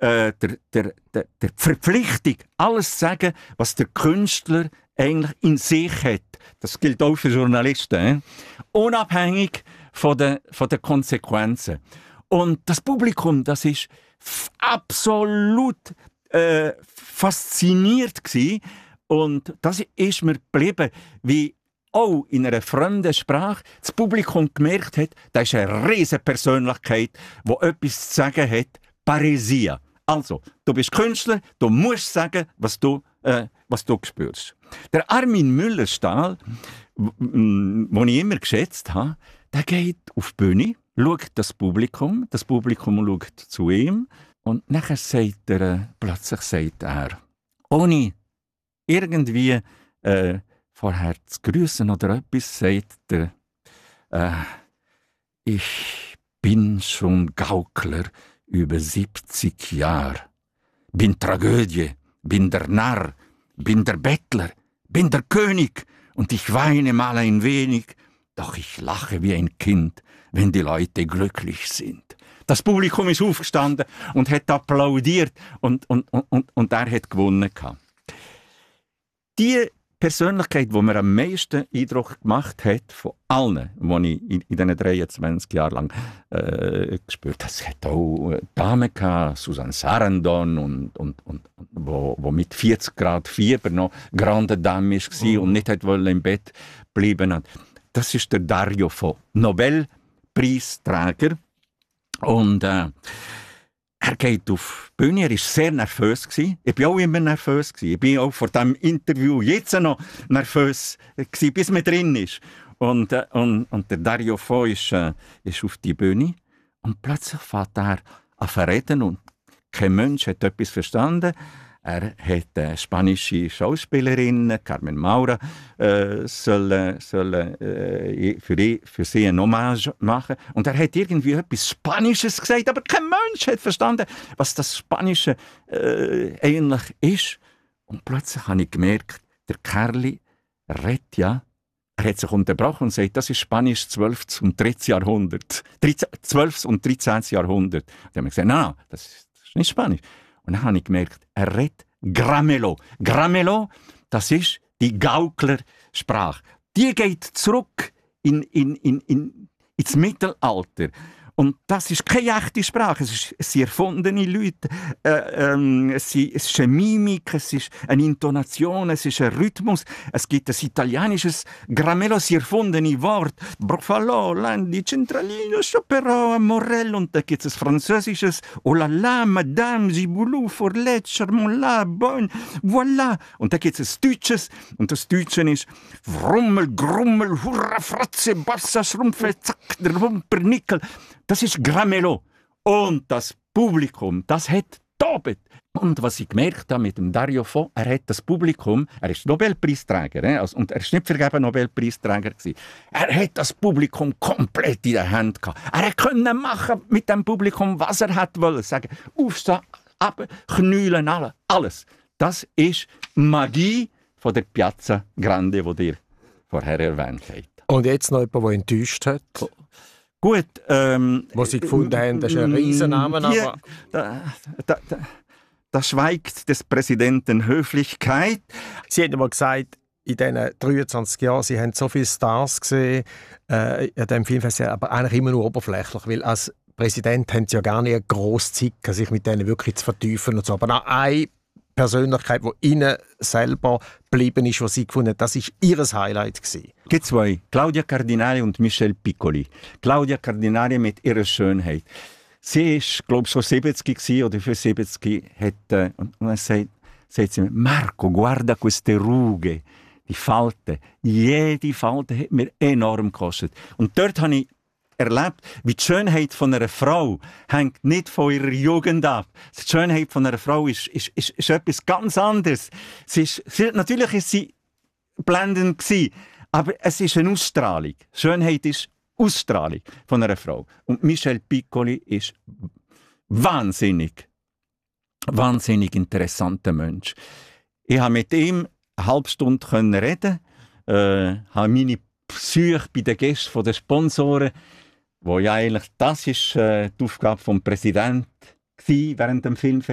der Verpflichtung, alles zu sagen, was der Künstler eigentlich in sich hat. Das gilt auch für Journalisten. Unabhängig von den Konsequenzen. Und das Publikum, das ist absolut fasziniert gewesen. Und das ist mir geblieben, wie auch in einer fremden Sprache das Publikum gemerkt hat, da ist eine riesige Persönlichkeit, die etwas zu sagen hat, Paräsia. Also, du bist Künstler, du musst sagen, was du spürst. Der Armin Müller-Stahl, den ich immer geschätzt habe, der geht auf die Bühne, schaut das Publikum schaut zu ihm und nachher plötzlich sagt er, ohne irgendwie vorher zu grüßen oder etwas, sagt er, ich bin schon Gaukler über 70 Jahre. Bin Tragödie, bin der Narr, bin der Bettler, bin der König und ich weine mal ein wenig, doch ich lache wie ein Kind, wenn die Leute glücklich sind. Das Publikum ist aufgestanden und hat applaudiert und er hat gewonnen. Die Persönlichkeit, die mir am meisten Eindruck gemacht hat, von allen, die ich in diesen 23 Jahren lang gespürt habe, es hat auch Damen gehabt, Susan Sarandon, und wo mit 40 Grad Fieber noch Grande Dame war und nicht im Bett bleiben. Das ist der Dario Fo, Nobelpreisträger. Und er geht auf die Bühne, er war sehr nervös. Ich war auch immer nervös. Ich bin auch vor diesem Interview jetzt noch nervös, bis man drin ist. Und der Dario Fo ist auf die Bühne und plötzlich fängt er an zu reden und kein Mensch hat etwas verstanden. Er hat eine spanische Schauspielerin, Carmen Maura, für sie eine Hommage machen. Und er hat irgendwie etwas Spanisches gesagt, aber kein Mensch hat verstanden, was das Spanische eigentlich ist. Und plötzlich habe ich gemerkt, der Kerli redet ja. Er hat sich unterbrochen und sagt, das ist Spanisch 12. und 13. Jahrhundert. 12. und 13. Jahrhundert. Und dann habe ich gesagt, nein, das ist nicht Spanisch. Und dann habe ich gemerkt, er redet Gramelo. Gramelo, das ist die Gauklersprache. Die geht zurück ins Mittelalter. Und das ist keine echte Sprache, es sind erfundene Leute. Es ist eine Mimik, es ist eine Intonation, es ist ein Rhythmus. Es gibt ein italienisches Gramelo, das erfundene Wort. Brofalo, Landi, Centralino, Chopero, Morel. Und da gibt es ein französisches Oh la la, Madame, Giboulou, Forlet, Charmont-la, Bonne, voilà. Und da gibt es ein Deutsches. Und das Deutsche ist Wrummel, Grummel, Hurra, Fratze, Bassa, Schrumpfe, Zack, der Wumpernickel. Das ist Gramelo. Und das Publikum, das hat tobet. Und was ich gemerkt habe mit dem Dario Fo, er hat das Publikum, er ist Nobelpreisträger, und er ist nicht vergeben Nobelpreisträger gewesen. Er hat das Publikum komplett in der Hand gehabt. Er konnte machen mit dem Publikum, was er hat wollen. Sagen, aufstehen, ab, knüllen, alles. Das ist Magie von der Piazza Grande, die ihr vorher erwähnt habt. Und jetzt noch jemand, der enttäuscht hat? Gut, was Sie gefunden haben, das ist ein Riesenname, aber... Da schweigt des Präsidenten Höflichkeit. Sie haben mal gesagt, in diesen 23 Jahren, Sie haben so viele Stars gesehen, in diesem Filmfestival, aber eigentlich immer nur oberflächlich, weil als Präsident haben Sie ja gar nicht eine grosse Zeit, sich mit denen wirklich zu vertiefen und so. Aber noch eine Persönlichkeit, die Ihnen selber geblieben ist, was Sie gefunden haben, das war Ihr Highlight gewesen. Es gibt zwei, Claudia Cardinali und Michel Piccoli. Claudia Cardinali mit ihrer Schönheit. Sie war, glaube ich, schon 70 oder für 70 und dann sagt sie mir, Marco, guarda queste rughe, die Falten. Jede Falte hat mir enorm gekostet. Und dort habe ich erlebt, wie die Schönheit von einer Frau hängt nicht von ihrer Jugend ab. Die Schönheit von einer Frau ist etwas ganz anderes. Natürlich ist sie blendend gewesen, aber es ist eine Ausstrahlung. Schönheit ist Ausstrahlung von einer Frau. Und Michel Piccoli ist wahnsinnig interessanter Mensch. Ich konnte mit ihm eine halbe Stunde reden, habe meine Psyche bei den Gästen der Sponsoren, wo ja eigentlich das ist die Aufgabe des Präsidenten während dem Film.